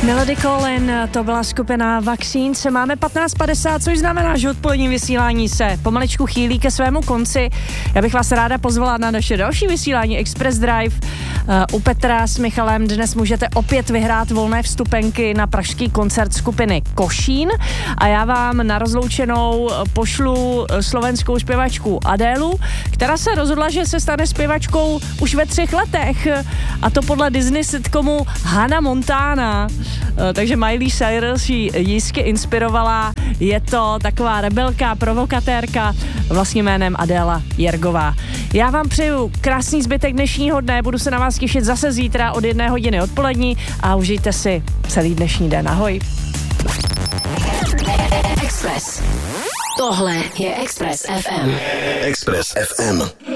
Melody Colin, to byla skupina Vaccines. Máme 15:50, což znamená, že odpolední vysílání se pomaličku chýlí ke svému konci. Já bych vás ráda pozvala na naše další vysílání Express Drive. U Petra s Michalem dnes můžete opět vyhrát volné vstupenky na pražský koncert skupiny Košín a já vám na rozloučenou pošlu slovenskou zpěvačku Adélu, která se rozhodla, že se stane zpěvačkou už ve 3 letech, a to podle Disney sitcomu Hannah Montana. Takže Miley Cyrus ji jistě inspirovala. Je to taková rebelka, provokatérka, vlastním jménem Adéla Jergová. Já vám přeju krásný zbytek dnešního dne, budu se na vás těšit zase zítra od 1 hodiny odpolední a užijte si celý dnešní den. Ahoj. Express. Tohle je Express FM. Express FM.